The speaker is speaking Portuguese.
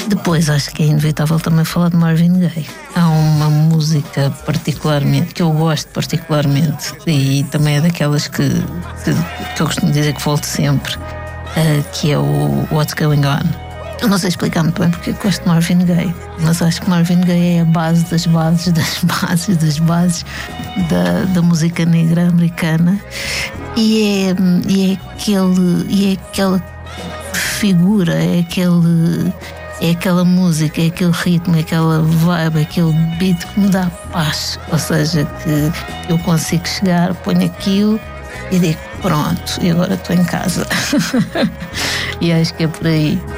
Depois acho que é inevitável também falar de Marvin Gaye. Há uma música particularmente, que eu gosto particularmente, e também é daquelas que eu costumo dizer que volto sempre, que é o What's Going On. Eu não sei explicar muito bem porque eu gosto de Marvin Gaye, mas acho que Marvin Gaye é a base das bases da música negra americana, e é aquela figura, é aquela música, é aquele ritmo, é aquela vibe, é aquele beat que me dá paz. Ou seja, que eu consigo chegar, ponho aquilo e digo, pronto, e agora estou em casa. E acho que é por aí.